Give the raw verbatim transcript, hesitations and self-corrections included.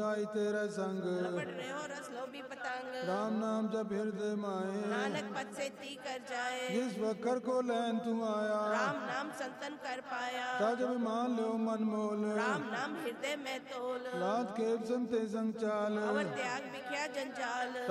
आई तेरे संग, लपट रहे हो रस लोभी पतंग। राम नाम जब हृदय माए, नानक पद से ती कर जाए। जिस वक्र को लैन तू आया, राम नाम संतन कर पाया। ताज मान लो मन मोल, राम नाम हृदय में तोल। लात के संते संग चाल, अवर त्याग बिख्या जंजाल।